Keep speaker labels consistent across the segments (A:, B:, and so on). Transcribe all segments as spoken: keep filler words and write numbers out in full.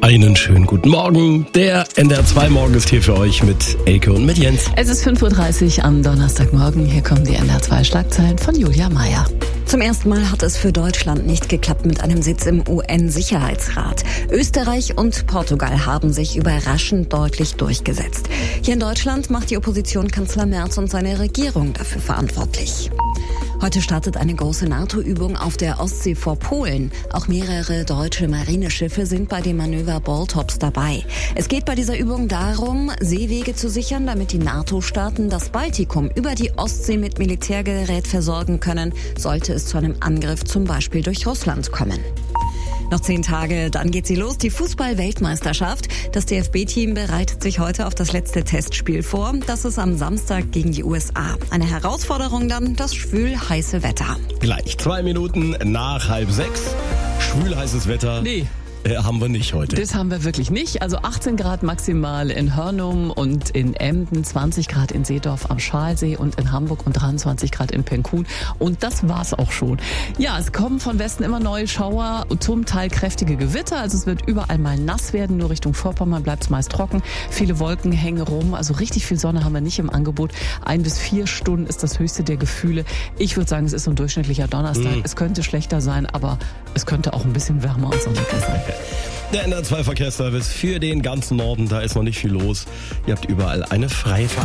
A: Einen schönen guten Morgen. Der N D R zwei Morgen ist hier für euch mit Elke und mit Jens.
B: Es ist fünf Uhr dreißig am Donnerstagmorgen. Hier kommen die N D R zwei Schlagzeilen von Julia Meyer.
C: Zum ersten Mal hat es für Deutschland nicht geklappt mit einem Sitz im U N-Sicherheitsrat. Österreich und Portugal haben sich überraschend deutlich durchgesetzt. Hier in Deutschland macht die Opposition Kanzler Merz und seine Regierung dafür verantwortlich. Heute startet eine große NATO-Übung auf der Ostsee vor Polen. Auch mehrere deutsche Marineschiffe sind bei dem Manöver Baltops dabei. Es geht bei dieser Übung darum, Seewege zu sichern, damit die NATO-Staaten das Baltikum über die Ostsee mit Militärgerät versorgen können, sollte es zu einem Angriff zum Beispiel durch Russland kommen. Noch zehn Tage, dann geht sie los, die Fußball-Weltmeisterschaft. Das D F B-Team bereitet sich heute auf das letzte Testspiel vor. Das ist am Samstag gegen die U S A. Eine Herausforderung dann, das schwül-heiße Wetter.
A: Gleich zwei Minuten nach halb sechs. Schwül-heißes Wetter.
B: Nee.
A: Äh, haben wir nicht heute.
B: Das haben wir wirklich nicht. Also achtzehn Grad maximal in Hörnum und in Emden, zwanzig Grad in Seedorf am Schalsee und in Hamburg und dreiundzwanzig Grad in Penkun. Und das war's auch schon. Ja, es kommen von Westen immer neue Schauer, zum Teil kräftige Gewitter. Also es wird überall mal nass werden. Nur Richtung Vorpommern bleibt es meist trocken. Viele Wolken hängen rum. Also richtig viel Sonne haben wir nicht im Angebot. Ein bis vier Stunden ist das höchste der Gefühle. Ich würde sagen, es ist so ein durchschnittlicher Donnerstag. Mm. Es könnte schlechter sein, aber es könnte auch ein bisschen wärmer und sonniger sein.
A: Der N D R zwei Verkehrsservice für den ganzen Norden, da ist noch nicht viel los. Ihr habt überall eine Freifahrt.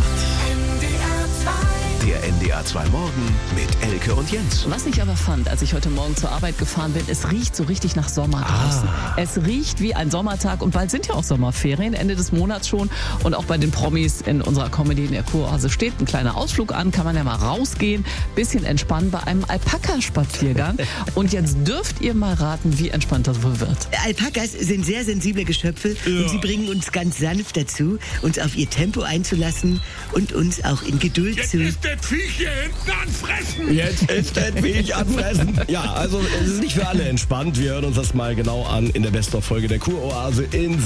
D: Der N D R zwei Morgen mit Elke und Jens.
B: Was ich aber fand, als ich heute Morgen zur Arbeit gefahren bin, es riecht so richtig nach Sommer draußen. Ah. Es riecht wie ein Sommertag und bald sind ja auch Sommerferien, Ende des Monats schon. Und auch bei den Promis in unserer Comedy in der Kuroase steht ein kleiner Ausflug an, kann man ja mal rausgehen, bisschen entspannen bei einem Alpaka-Spaziergang. Und jetzt dürft ihr mal raten, wie entspannt das wohl wird.
E: Alpakas sind sehr sensible Geschöpfe ja. und sie bringen uns ganz sanft dazu, uns auf ihr Tempo einzulassen und uns auch in Geduld
F: jetzt
E: zu...
F: Ist das Viech hier hinten anfressen!
A: Jetzt ist das Viech anfressen! Ja, also es ist nicht für alle entspannt. Wir hören uns das mal genau an in der Best-of-Folge der Kuroase in